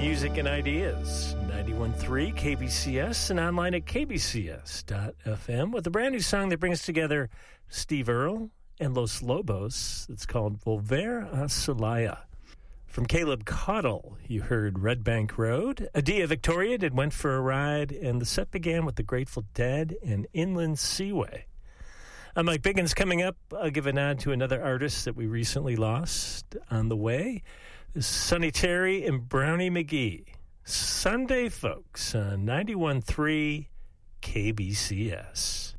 Music and ideas. 91.3 KBCS and online at kbcs.fm with a brand new song that brings together Steve Earle and Los Lobos. It's called Volver a Celaya. From Caleb Caudle, you heard Red Bank Road. Adia Victoria did Went for a Ride, and the set began with the Grateful Dead and Inland Seaway. I'm Mike Biggins. Coming up, I'll give a nod to another artist that we recently lost on the way. This is Sonny Terry and Brownie McGee. Sunday, folks, on 91.3 KBCS.